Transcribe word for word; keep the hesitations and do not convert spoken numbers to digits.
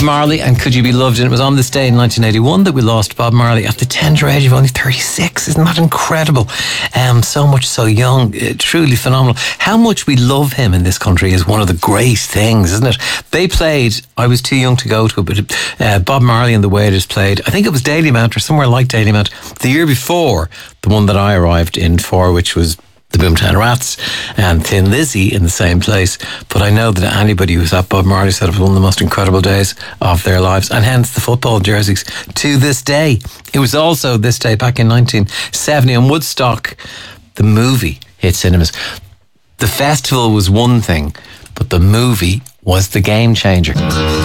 Bob Marley and Could You Be Loved? And it was on this day in nineteen eighty-one that we lost Bob Marley at the tender age of only thirty-six. Isn't that incredible? Um, so much so young, uh, truly phenomenal. How much we love him in this country is one of the great things, isn't it? They played, I was too young to go to it, but uh, Bob Marley and the Wailers played, I think it was Dalymount or somewhere like Dalymount, the year before the one that I arrived in for, which was the Boomtown Rats and Thin Lizzy in the same place. But I know that anybody who's at Bob Marley said it was one of the most incredible days of their lives, and hence the football jerseys to this day. It was also this day back in nineteen seventy in Woodstock, the movie hit cinemas. The festival was one thing, but the movie was the game changer.